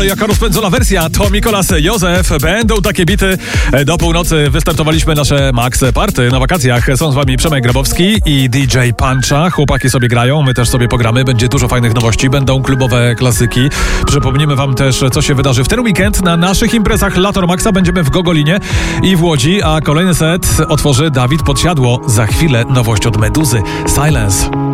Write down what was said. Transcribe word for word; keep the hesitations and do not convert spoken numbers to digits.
Jaka rozpędzona wersja, to Mikolas Józef. Będą takie bity. Do północy wystartowaliśmy nasze Max Party na wakacjach. Są z wami Przemek Grabowski i D J Puncha. Chłopaki sobie grają, my też sobie pogramy. Będzie dużo fajnych nowości, będą klubowe klasyki. Przypomnimy wam też, co się wydarzy w ten weekend na naszych imprezach Lator Maxa. Będziemy w Gogolinie i w Łodzi, a kolejny set otworzy Dawid Podsiadło. Za chwilę nowość od Meduzy. Silence.